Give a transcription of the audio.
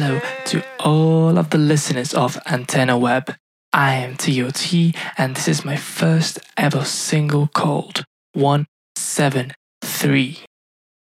hello to all of the listeners of Antenna Web. I am TOT, and this is my first ever single called 173.